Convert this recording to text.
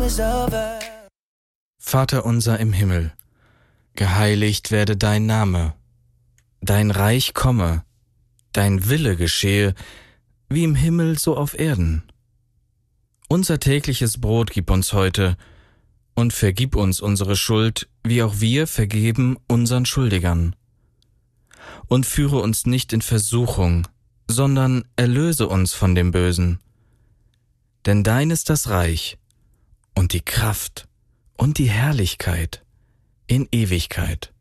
is over. Vater unser im Himmel, geheiligt werde dein Name, dein Reich komme, dein Wille geschehe, wie im Himmel so auf Erden. Unser tägliches Brot gib uns heute und vergib uns unsere Schuld, wie auch wir vergeben unseren Schuldigern. Und führe uns nicht in Versuchung, sondern erlöse uns von dem Bösen. Denn dein ist das Reich und die Kraft und die Herrlichkeit in Ewigkeit.